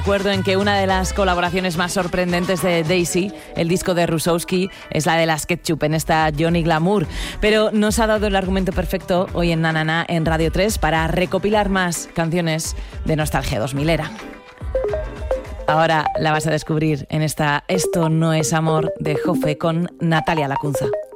Acuerdo en que una de las colaboraciones más sorprendentes de Daisy, el disco de Rusowski, es la de las Ketchup en esta Johnny Glamour. Pero nos ha dado el argumento perfecto hoy en Na Na Na en Radio 3 para recopilar más canciones de nostalgia 2000era. Ahora la vas a descubrir en esta Esto no es amor de Jofe con Natalia Lacunza.